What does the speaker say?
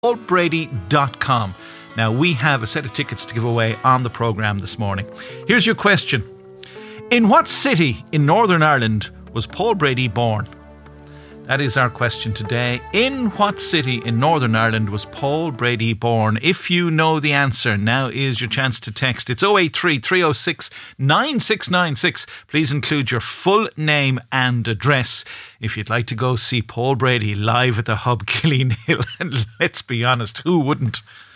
paulbrady.com. Now, we have a set of tickets to give away on the programme this morning. Here's your question. In what city in Northern Ireland was Paul Brady born? That is our question today. In what city in Northern Ireland was Paul Brady born? If you know the answer, now is your chance to text. It's 083 306 9696. Please include your full name and address if you'd like to go see Paul Brady live at the Hub, Killeen Hill. And let's be honest, who wouldn't?